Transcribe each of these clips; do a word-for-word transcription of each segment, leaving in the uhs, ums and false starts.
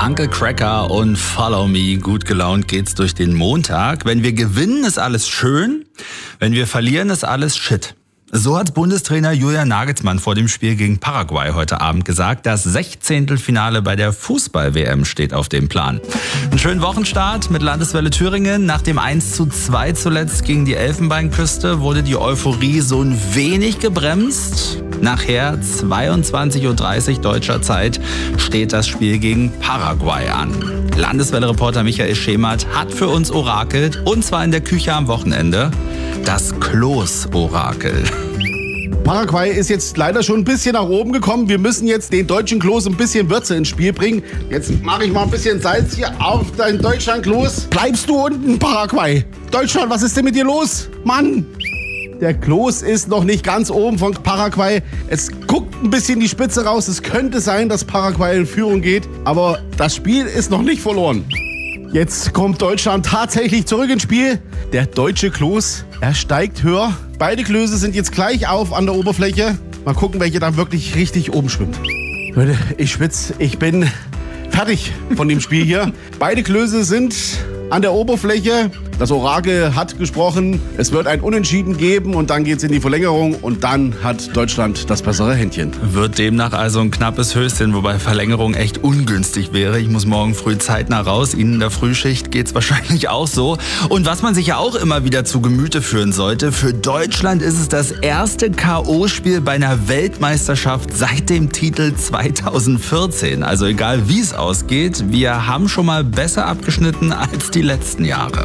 Uncle Cracker und Follow Me. Gut gelaunt geht's durch den Montag. Wenn wir gewinnen, ist alles schön. Wenn wir verlieren, ist alles Shit. So hat Bundestrainer Julian Nagelsmann vor dem Spiel gegen Paraguay heute Abend gesagt. Das Sechzehntelfinale bei der Fußball-W M steht auf dem Plan. Einen schönen Wochenstart mit Landeswelle Thüringen. Nach dem eins zu zwei zuletzt gegen die Elfenbeinküste wurde die Euphorie so ein wenig gebremst. Nachher zweiundzwanzig Uhr dreißig deutscher Zeit steht das Spiel gegen Paraguay an. Landeswelle-Reporter Michael Schemert hat für uns orakelt, und zwar in der Küche am Wochenende. Das Kloß-Orakel. Paraguay ist jetzt leider schon ein bisschen nach oben gekommen. Wir müssen jetzt den deutschen Kloß ein bisschen Würze ins Spiel bringen. Jetzt mache ich mal ein bisschen Salz hier auf dein Deutschland-Kloß. Bleibst du unten, Paraguay? Deutschland, was ist denn mit dir los? Mann! Der Kloß ist noch nicht ganz oben von Paraguay. Es guckt ein bisschen die Spitze raus. Es könnte sein, dass Paraguay in Führung geht. Aber das Spiel ist noch nicht verloren. Jetzt kommt Deutschland tatsächlich zurück ins Spiel. Der deutsche Kloß, er steigt höher. Beide Klöße sind jetzt gleich auf an der Oberfläche. Mal gucken, welche dann wirklich richtig oben schwimmt. Leute, ich schwitze. Ich bin fertig von dem Spiel hier. Beide Klöße sind an der Oberfläche. Das Orakel hat gesprochen. Es wird ein Unentschieden geben und dann geht's in die Verlängerung und dann hat Deutschland das bessere Händchen. Wird demnach also ein knappes Höschen, wobei Verlängerung echt ungünstig wäre. Ich muss morgen früh zeitnah raus. Ihnen in der Frühschicht geht's wahrscheinlich auch so. Und was man sich ja auch immer wieder zu Gemüte führen sollte, für Deutschland ist es das erste K O-Spiel bei einer Weltmeisterschaft seit dem Titel zweitausendvierzehn. Also egal wie es ausgeht, wir haben schon mal besser abgeschnitten als die letzten Jahre.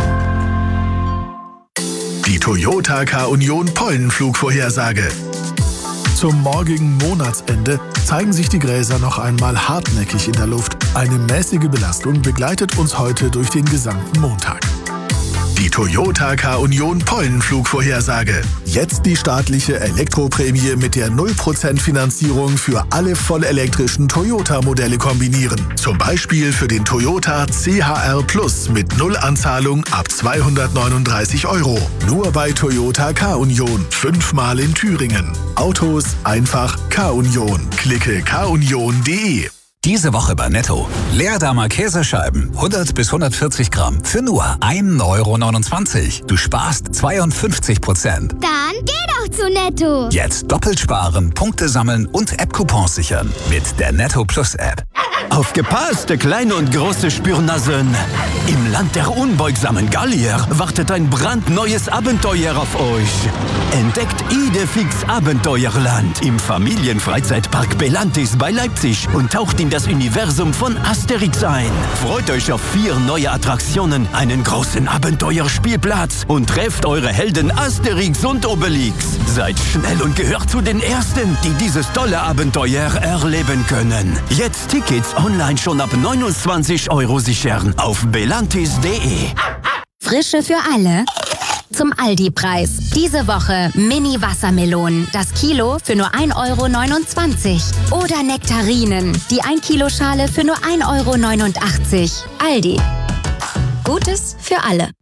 Die Toyota K-Union Pollenflugvorhersage. Zum morgigen Monatsende zeigen sich die Gräser noch einmal hartnäckig in der Luft. Eine mäßige Belastung begleitet uns heute durch den gesamten Montag. Die Toyota K-Union Pollenflugvorhersage. Jetzt die staatliche Elektroprämie mit der null Prozent Finanzierung für alle vollelektrischen Toyota-Modelle kombinieren. Zum Beispiel für den Toyota C H R Plus mit Nullanzahlung ab zweihundertneununddreißig Euro. Nur bei Toyota K-Union. Fünfmal in Thüringen. Autos einfach K-Union. Klicke k union punkt de. Diese Woche bei Netto. Leerdammer Käsescheiben, hundert bis hundertvierzig Gramm, für nur ein Euro neunundzwanzig. Du sparst zweiundfünfzig Prozent. Dann geh doch zu Netto. Jetzt doppelt sparen, Punkte sammeln und App-Coupons sichern. Mit der Netto Plus App. Aufgepasst, kleine und große Spürnasen. Im Land der unbeugsamen Gallier wartet ein brandneues Abenteuer auf euch. Entdeckt Idefix Abenteuerland im Familienfreizeitpark Belantis bei Leipzig und taucht in das Universum von Asterix ein. Freut euch auf vier neue Attraktionen, einen großen Abenteuerspielplatz und trefft eure Helden Asterix und Obelix. Seid schnell und gehört zu den Ersten, die dieses tolle Abenteuer erleben können. Jetzt Tickets online schon ab neunundzwanzig Euro sichern auf belantis punkt de. Frische für alle. Zum Aldi-Preis. Diese Woche Mini-Wassermelonen. Das Kilo für nur ein Euro neunundzwanzig. Oder Nektarinen. Die ein Kilo Schale für nur ein Euro neunundachtzig. Aldi. Gutes für alle.